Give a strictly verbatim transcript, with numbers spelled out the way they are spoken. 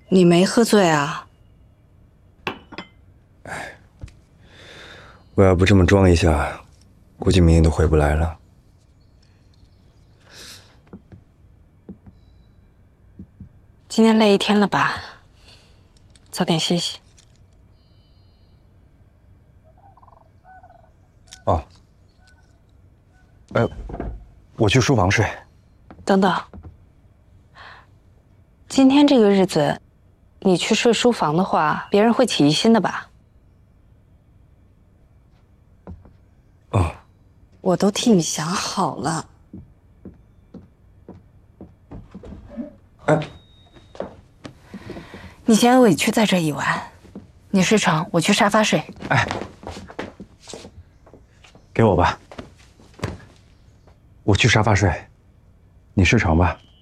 你没喝醉啊？ 我要不这么装一下，估计明天都回不来了。 今天累一天了吧？早点歇息。 哦，呃，我去书房睡。 等等，今天这个日子，你去睡书房的话，别人会起疑心的吧？ 哦， 我都替你想好了。 哎， 你先委屈在这一晚，你睡床，我去沙发睡。 哎，给我吧，我去沙发睡，你睡床吧。